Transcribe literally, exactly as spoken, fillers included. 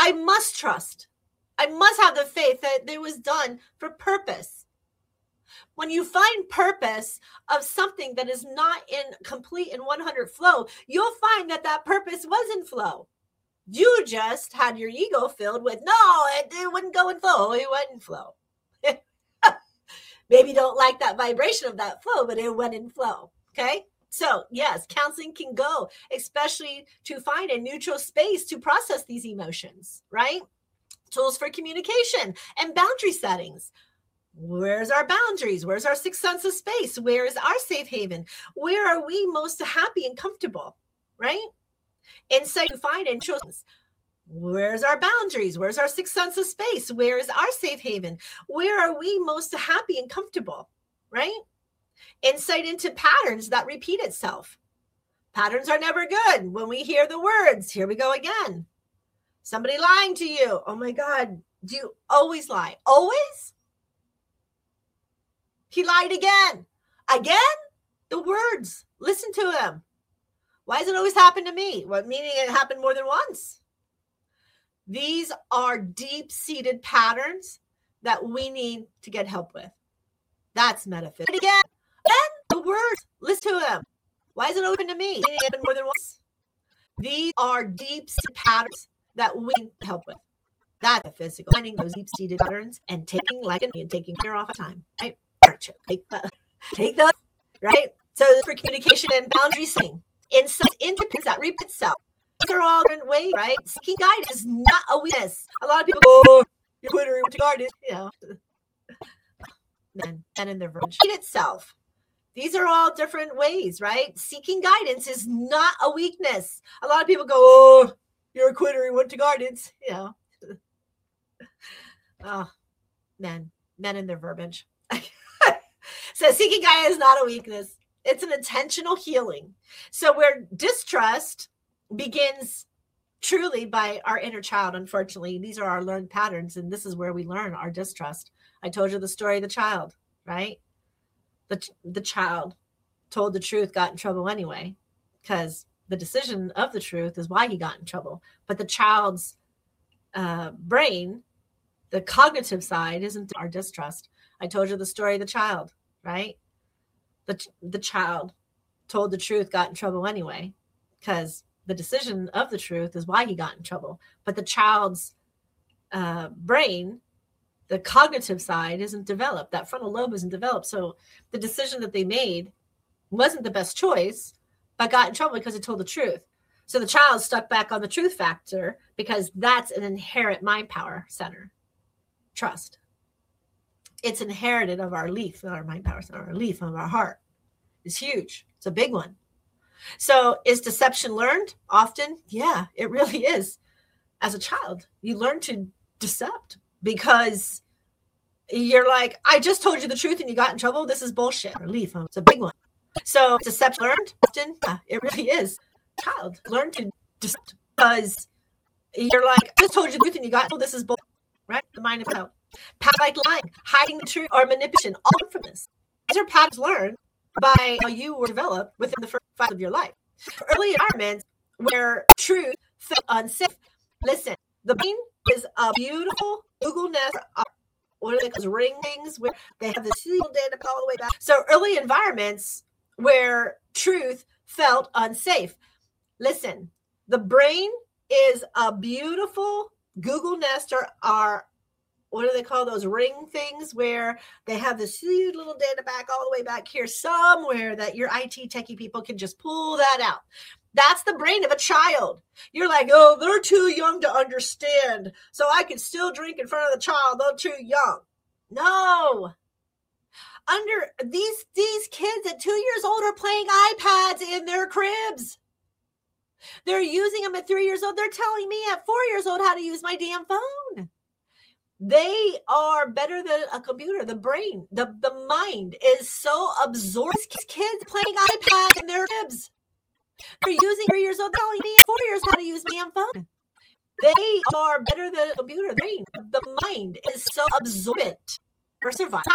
I must trust. I must have the faith that it was done for purpose. When you find purpose of something that is not in complete and one hundred flow, you'll find that that purpose was in flow. You just had your ego filled with, no, it, it wouldn't go in flow. It went in flow. Maybe you don't like that vibration of that flow, but it went in flow. Okay. So yes, counseling can go, especially to find a neutral space to process these emotions, right? Tools for communication and boundary settings. Where's our boundaries? Where's our sixth sense of space? Where is our safe haven? Where are we most happy and comfortable, right? Insight to find and choose. Where's our boundaries? Where's our sixth sense of space? Where is our safe haven? Where are we most happy and comfortable, right? Insight into patterns that repeat itself. Patterns are never good. When we hear the words, here we go again. Somebody lying to you. Oh my God, do you always lie? Always? He lied again. Again? The words. Listen to them. Why does it always happen to me? What, meaning it happened more than once? These are deep-seated patterns that we need to get help with. That's metaphysics. And again, again, the words. Listen to them. Why is it open to me? It happened more than once. These are deep-seated patterns that we need help with. That's physical. Finding those deep-seated patterns and taking like an and taking care off of time. Right? Take the, take those. Right? So for communication and boundary setting, insight into things that repeat itself. These are all different ways, right? Seeking guidance is not a weakness. A lot of people go, oh, you're Twitter, to guidance, you know. Men, men in their virtue itself. These are all different ways, right? Seeking guidance is not a weakness. A lot of people go, oh, you're a quitter, you went to guidance, you know. Oh, men, men in their verbiage. So seeking guidance is not a weakness. It's an intentional healing. So where distrust begins truly by our inner child, unfortunately, these are our learned patterns, and this is where we learn our distrust. I told you the story of the child, right? The, the child told the truth, got in trouble anyway, because the decision of the truth is why he got in trouble. But the child's uh, brain, the cognitive side, isn't our distrust. I told you the story of the child, right? The, the child told the truth, got in trouble anyway, because the decision of the truth is why he got in trouble. But the child's uh, brain, the cognitive side, isn't developed. That frontal lobe isn't developed. So the decision that they made wasn't the best choice, but got in trouble because it told the truth. So the child stuck back on the truth factor because that's an inherent mind power center. Trust. It's inherited of our leaf, not our mind power center, our leaf of our heart. It's huge. It's a big one. So is deception learned? Often? Yeah, it really is. As a child, you learn to decept because you're like, I just told you the truth and you got in trouble. This is bullshit. Or leaf. It's a big one. So deception learned? Often? Yeah, it really is. Child, learn to decept because you're like, I just told you the truth and you got in trouble. This is bullshit. Right? The mind of child. Patterns like lying, hiding the truth, or manipulation, all from this. These are patterns learned by how you were developed within the first five of your life. Early environments where truth felt unsafe. Listen, the brain is a beautiful Google Nest. What are they called? Ring things where they have this little data all the way back. So early environments where truth felt unsafe. Listen, the brain is a beautiful Google Nest or our what do they call those ring things where they have this huge little data back all the way back here somewhere that your I T techie people can just pull that out. That's the brain of a child. You're like, oh, they're too young to understand, so I can still drink in front of the child. They're too young. No. Under these, these kids at two years old are playing iPads in their cribs. They're using them at three years old. They're telling me at four years old how to use my damn phone. They are better than a computer. The brain, the, the mind is so absorbed. Kids playing iPad in their cribs. They're using three years old, telling me at four years how to use my damn phone. They are better than a computer. The brain, the mind is so absorbent for survival.